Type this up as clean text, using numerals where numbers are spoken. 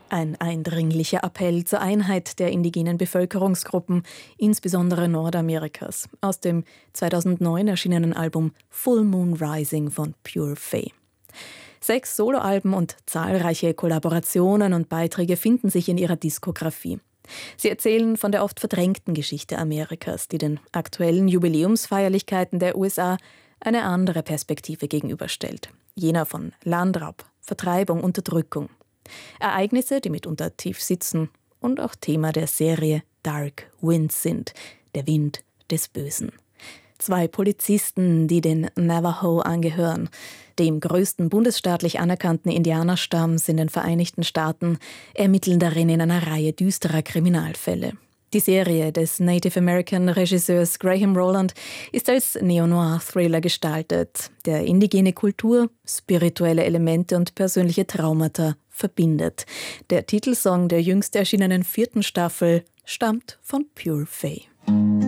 Ein eindringlicher Appell zur Einheit der indigenen Bevölkerungsgruppen, insbesondere Nordamerikas, aus dem 2009 erschienenen Album Full Moon Rising von Pure Faye. 6 Soloalben und zahlreiche Kollaborationen und Beiträge finden sich in ihrer Diskografie. Sie erzählen von der oft verdrängten Geschichte Amerikas, die den aktuellen Jubiläumsfeierlichkeiten der USA eine andere Perspektive gegenüberstellt. Jener von Landraub, Vertreibung, Unterdrückung. Ereignisse, die mitunter tief sitzen und auch Thema der Serie Dark Winds sind, der Wind des Bösen. 2 Polizisten, die den Navajo angehören, dem größten bundesstaatlich anerkannten Indianerstamms in den Vereinigten Staaten, ermitteln darin in einer Reihe düsterer Kriminalfälle. Die Serie des Native American Regisseurs Graham Roland ist als Neo-Noir-Thriller gestaltet, der indigene Kultur, spirituelle Elemente und persönliche Traumata verbindet. Der Titelsong der jüngst erschienenen 4. Staffel stammt von Pure Faye.